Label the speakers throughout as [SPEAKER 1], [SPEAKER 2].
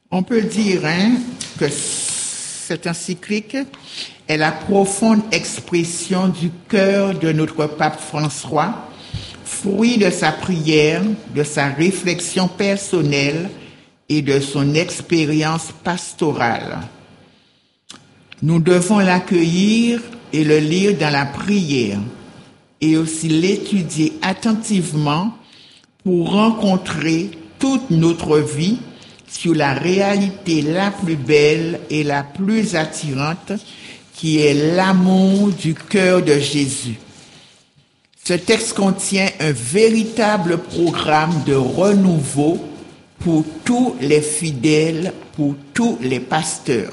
[SPEAKER 1] On peut dire que cette encyclique est la profonde expression du cœur de notre pape François, fruit de sa prière, de sa réflexion personnelle et de son expérience pastorale. Nous devons l'accueillir et le lire dans la prière et aussi l'étudier attentivement pour rencontrer toute notre vie sur la réalité la plus belle et la plus attirante qui est l'amour du cœur de Jésus. Ce texte contient un véritable programme de renouveau pour tous les fidèles, pour tous les pasteurs.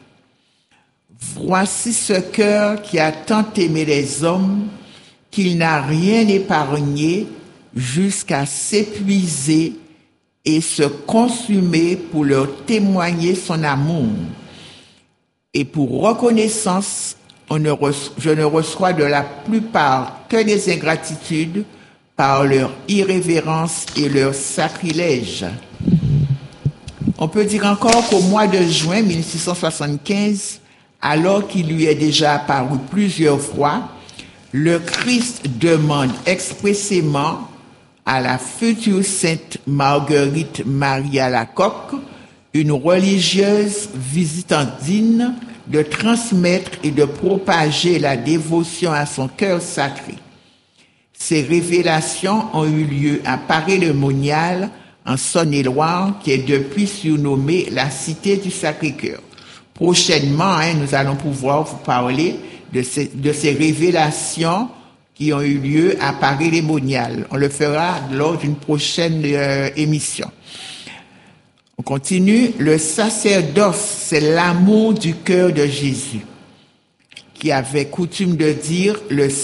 [SPEAKER 1] Voici ce cœur qui a tant aimé les hommes qu'il n'a rien épargné jusqu'à s'épuiser et se consumer pour leur témoigner son amour. Et pour reconnaissance, je ne reçois de la plupart que des ingratitudes par leur irrévérence et leur sacrilège. On peut dire encore qu'au mois de juin 1675, alors qu'il lui est déjà apparu plusieurs fois, le Christ demande expressément à la future sainte Marguerite Marie Alacoque, une religieuse visitandine, de transmettre et de propager la dévotion à son cœur sacré. Ces révélations ont eu lieu à Paray-le-Monial, en Saône-et-Loire, qui est depuis surnommée la Cité du Sacré-Cœur. Prochainement, nous allons pouvoir vous parler de ces révélations qui ont eu lieu à Paray-le-Monial. On le fera lors d'une prochaine émission. On continue. Le sacerdoce, c'est l'amour du cœur de Jésus, qui avait coutume de dire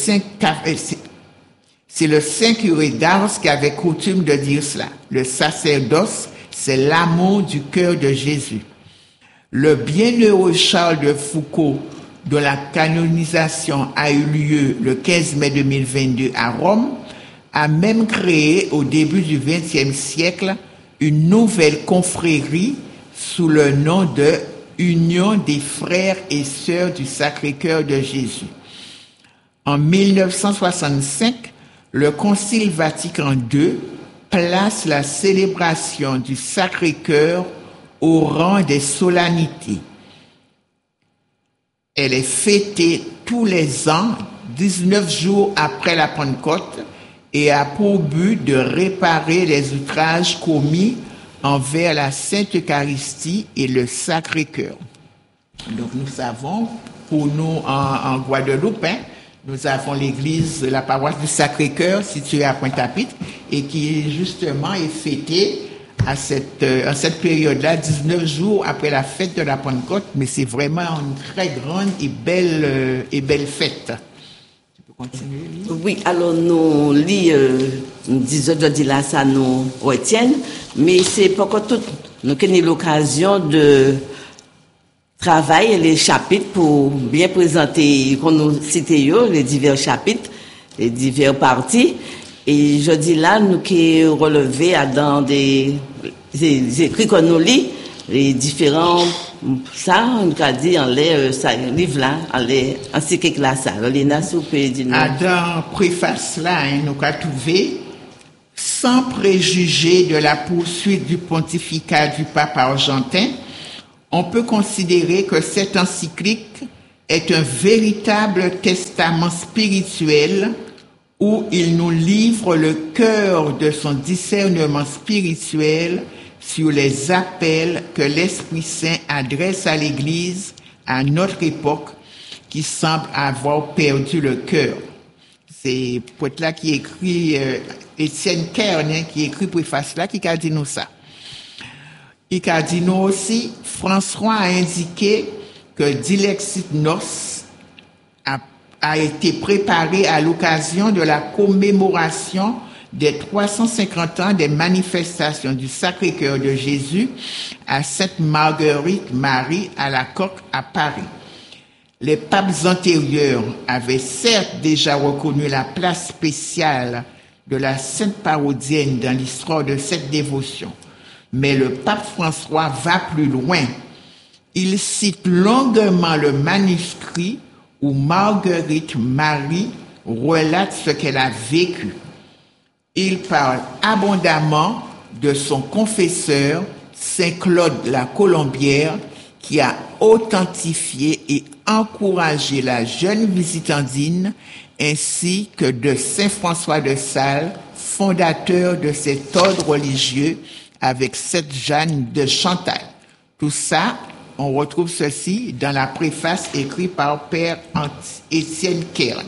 [SPEAKER 1] c'est le Saint curé d'Ars qui avait coutume de dire cela. Le sacerdoce, c'est l'amour du cœur de Jésus. Le bienheureux Charles de Foucauld, dont la canonisation a eu lieu le 15 mai 2022 à Rome, a même créé au début du XXe siècle une nouvelle confrérie sous le nom de Union des frères et sœurs du Sacré-Cœur de Jésus. En 1965, le Concile Vatican II place la célébration du Sacré-Cœur au rang des solennités. Elle est fêtée tous les ans, 19 jours après la Pentecôte, et a pour but de réparer les outrages commis envers la Sainte Eucharistie et le Sacré-Cœur. Donc nous savons, pour nous en Guadeloupe, nous avons l'église, la paroisse du Sacré-Cœur située à Pointe-à-Pitre et qui justement est fêtée en cette période-là, 19 jours après la fête de la Pentecôte, mais c'est vraiment une très grande et belle fête. Tu peux continuer, Lise?
[SPEAKER 2] Oui, alors nous disons de là, ça nous retient, mais c'est pas que tout, nous avons l'occasion de travailler les chapitres pour bien présenter, qu'on nous cite les divers chapitres, les divers parties. Et je dis là, nous qui relevé dans des écrits qu'on nous lit, les différents, ça, on a dit en les livres là, en les encycliques là, ça. Lina, si vous pouvez dire.
[SPEAKER 1] Dans préface là, nous avons trouvé, sans préjuger de la poursuite du pontificat du pape argentin, on peut considérer que cette encyclique est un véritable testament spirituel où il nous livre le cœur de son discernement spirituel sur les appels que l'Esprit Saint adresse à l'Église à notre époque qui semble avoir perdu le cœur. C'est poète là qui écrit, Étienne Kern, qui écrit préface là, qui a dit nous ça. Il a dit nous aussi, François a indiqué que Dilexit Nos a été préparé à l'occasion de la commémoration des 350 ans des manifestations du Sacré-Cœur de Jésus à Sainte Marguerite Marie Alacoque à Paris. Les papes antérieurs avaient certes déjà reconnu la place spéciale de la Sainte Parodienne dans l'histoire de cette dévotion. Mais le pape François va plus loin. Il cite longuement le manuscrit où Marguerite Marie relate ce qu'elle a vécu. Il parle abondamment de son confesseur, Saint Claude la Colombière, qui a authentifié et encouragé la jeune visitandine, ainsi que de Saint François de Sales, fondateur de cet ordre religieux avec Sainte Jeanne de Chantal. Tout ça, on retrouve ceci dans la préface écrite par Père Étienne Kern.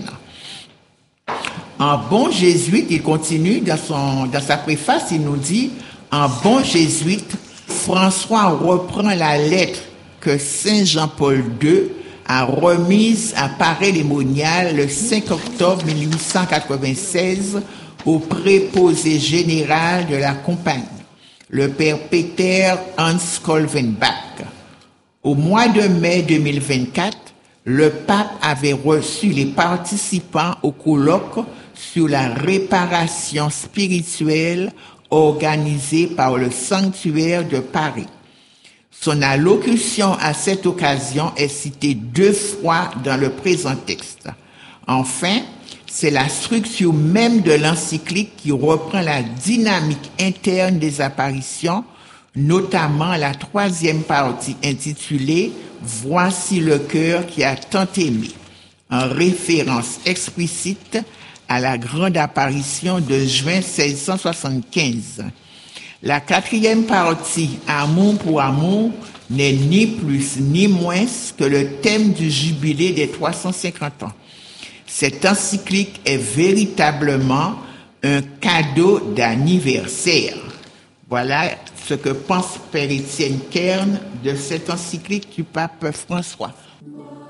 [SPEAKER 1] En bon jésuite, il continue dans sa préface, il nous dit, en bon jésuite, François reprend la lettre que Saint Jean-Paul II a remise à Paray-les-Moniales le 5 octobre 1896 au préposé général de la Compagnie, le père Peter Hans Kolvenbach. Au mois de mai 2024, le pape avait reçu les participants au colloque sur la réparation spirituelle organisé par le Sanctuaire de Paris. Son allocution à cette occasion est citée 2 fois dans le présent texte. Enfin, c'est la structure même de l'encyclique qui reprend la dynamique interne des apparitions, notamment la 3e partie intitulée « Voici le cœur qui a tant aimé », en référence explicite à la grande apparition de juin 1675. La 4e partie, Amour pour amour, n'est ni plus ni moins que le thème du jubilé des 350 ans. Cette encyclique est véritablement un cadeau d'anniversaire. Voilà ce que pense Père Étienne Kern de cette encyclique du pape François.